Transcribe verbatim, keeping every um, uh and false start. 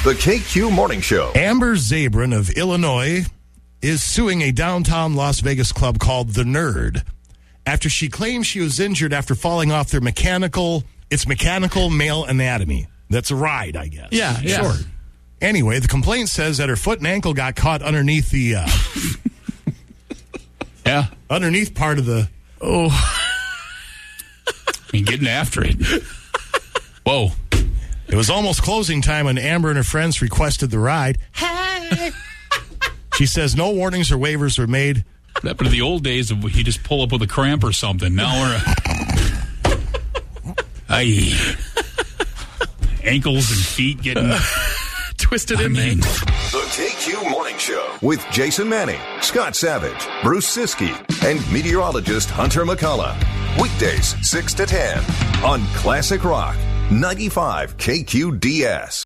The K Q Morning Show. Amber Zabrin of Illinois is suing a downtown Las Vegas club called The Nerd after she claims she was injured after falling off their mechanical, it's mechanical male anatomy. That's a ride, I guess. Yeah, yeah. Sure. Anyway, the complaint says that her foot and ankle got caught underneath the, uh, yeah, underneath part of the, oh, I mean, getting after it. Whoa. It was almost closing time when Amber and her friends requested the ride. Hey! She says no warnings or waivers were made. That but in the old days, you just pull up with a cramp or something. Now we're a... Aye. Ankles and feet getting twisted in there. The K Q Morning Show with Jason Manning, Scott Savage, Bruce Siskey, and meteorologist Hunter McCullough. Weekdays six to ten on Classic Rock ninety-five K Q D S.